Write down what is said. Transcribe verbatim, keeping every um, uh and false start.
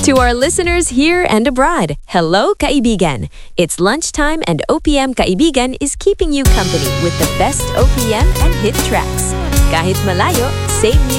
To our listeners here and abroad, hello kaibigan! It's lunchtime and O P M Kaibigan is keeping you company with the best O P M and hit tracks. Kahit malayo, same